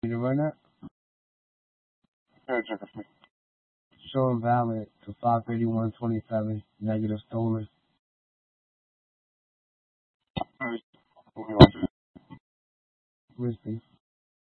Did you run that? Yeah, check it. Show invalid to 581.27, negative stolen. Alright. Okay, watch it. Risky.